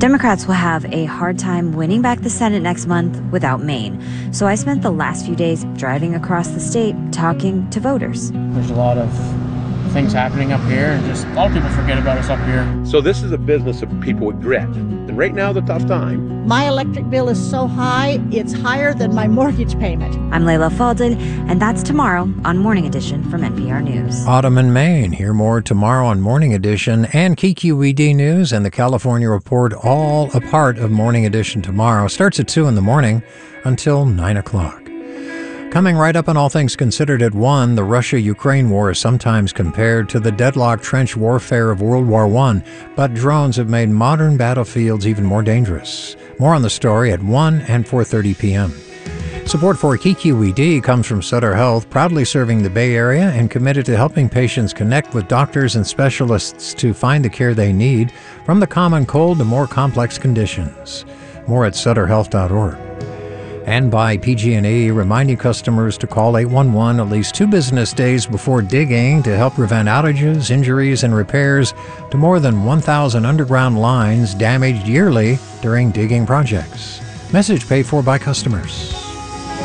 Democrats will have a hard time winning back the Senate next month without Maine. So I spent the last few days driving across the state talking to voters. There's a lot of things happening up here, and just a lot of people forget about us up here. So this is a business of people with grit. And right now, the tough time. My electric bill is so high, it's higher than my mortgage payment. I'm Layla Faldin, and that's tomorrow on Morning Edition from NPR News. Autumn in Maine. Hear more tomorrow on Morning Edition and KQED News and the California Report, all a part of Morning Edition tomorrow. Starts at 2 in the morning until 9 o'clock. Coming right up on All Things Considered at 1, the Russia-Ukraine war is sometimes compared to the deadlock trench warfare of World War I, but drones have made modern battlefields even more dangerous. More on the story at 1 and 4:30 p.m. Support for KQED comes from Sutter Health, proudly serving the Bay Area and committed to helping patients connect with doctors and specialists to find the care they need, from the common cold to more complex conditions. More at sutterhealth.org. And by PG&E, reminding customers to call 811 at least 2 business days before digging to help prevent outages, injuries, and repairs to more than 1,000 underground lines damaged yearly during digging projects. Message paid for by customers.